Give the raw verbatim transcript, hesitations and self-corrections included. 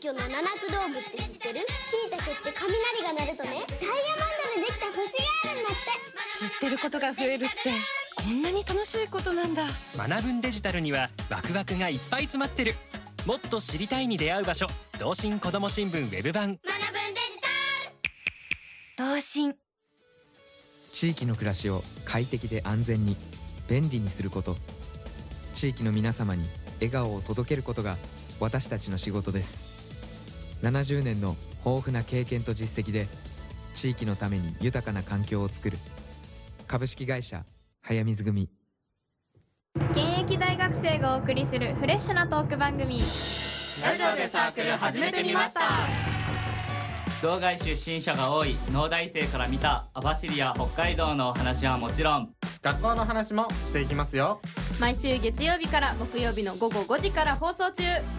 巨の七つ道具って知ってる？しいたけって雷が鳴るとね、ダイヤモンドでできた星があるんだって。 知ってることが増えるってこんなに楽しいことなんだ。 学ぶんデジタルにはワクワクがいっぱい詰まってる。もっと知りたいに出会う場所、同心こども新聞ウェブ版。 学ぶんデジタル。 同心。 地域の暮らしを快適で安全に便利にすること、地域の皆様に笑顔を届けることが私たちの仕事です。ななじゅうねんの豊富な経験と実績で地域のために豊かな環境を作る株式会社早水組。 現役大学生がお送りするフレッシュなトーク番組、 ラジオでサークル始めてみました。道外出身者が多い農大生から見た網走や北海道のお話はもちろん、 学校の話もしていきますよ。 毎週月曜日から木曜日の午後ごじから放送中。